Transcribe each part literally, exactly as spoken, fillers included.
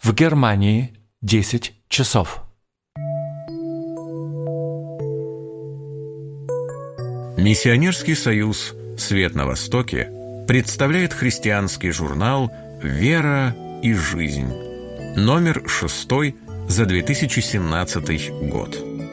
В Германии десять часов. Миссионерский союз «Свет на Востоке» представляет христианский журнал «Вера и жизнь», номер шестой за две тысячи семнадцатый год.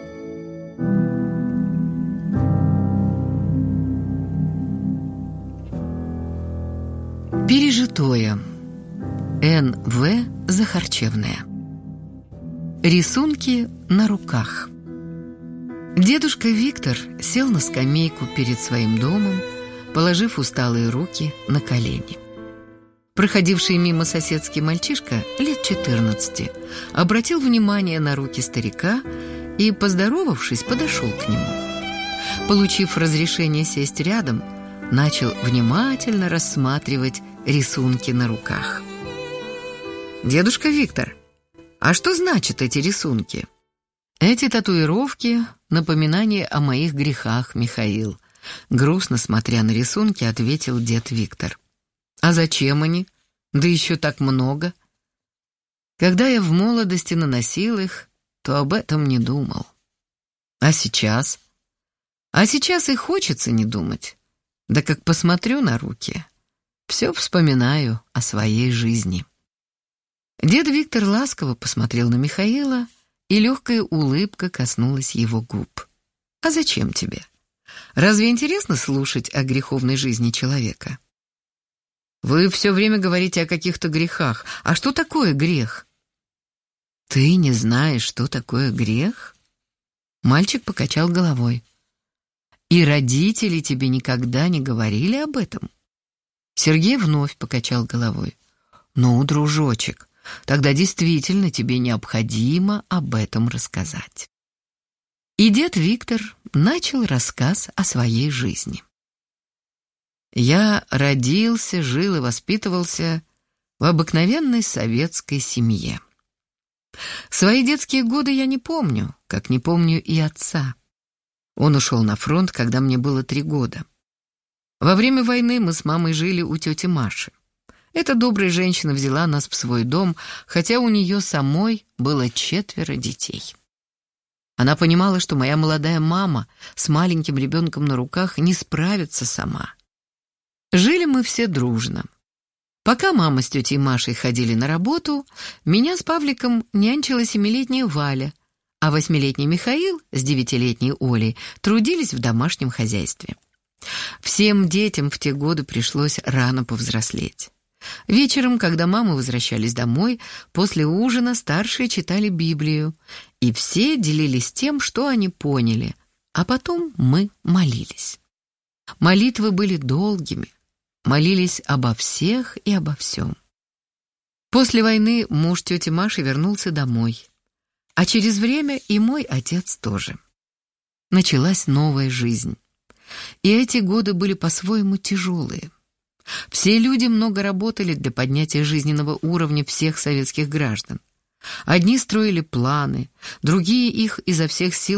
Пережитое. Н В Захарчевная. Рисунки на руках. Дедушка Виктор сел на скамейку перед своим домом, положив усталые руки на колени. Проходивший мимо соседский мальчишка лет четырнадцати обратил внимание на руки старика и, поздоровавшись, подошел к нему. Получив разрешение сесть рядом, начал внимательно рассматривать рисунки на руках. «Дедушка Виктор, а что значат эти рисунки?» «Эти татуировки — напоминание о моих грехах, Михаил», — грустно смотря на рисунки, ответил дед Виктор. «А зачем они? Да еще так много». «Когда я в молодости наносил их, то об этом не думал. А сейчас? А сейчас и хочется не думать. Да как посмотрю на руки, все вспоминаю о своей жизни». Дед Виктор ласково посмотрел на Михаила, и легкая улыбка коснулась его губ. «А зачем тебе? Разве интересно слушать о греховной жизни человека?» «Вы все время говорите о каких-то грехах. А что такое грех?» «Ты не знаешь, что такое грех?» Мальчик покачал головой. «И родители тебе никогда не говорили об этом?» Сергей вновь покачал головой. «Ну, дружочек, тогда действительно тебе необходимо об этом рассказать». И дед Виктор начал рассказ о своей жизни. «Я родился, жил и воспитывался в обыкновенной советской семье. Свои детские годы я не помню, как не помню и отца. Он ушел на фронт, когда мне было три года. Во время войны мы с мамой жили у тети Маши. Эта добрая женщина взяла нас в свой дом, хотя у нее самой было четверо детей. Она понимала, что моя молодая мама с маленьким ребенком на руках не справится сама. Жили мы все дружно. Пока мама с тетей Машей ходили на работу, меня с Павликом нянчила семилетняя Валя, а восьмилетний Михаил с девятилетней Олей трудились в домашнем хозяйстве. Всем детям в те годы пришлось рано повзрослеть. Вечером, когда мамы возвращались домой, после ужина старшие читали Библию, и все делились тем, что они поняли, а потом мы молились. Молитвы были долгими, молились обо всех и обо всем. После войны муж тети Маши вернулся домой, а через время и мой отец тоже. Началась новая жизнь, и эти годы были по-своему тяжелые. Все люди много работали для поднятия жизненного уровня всех советских граждан. Одни строили планы, другие их изо всех сил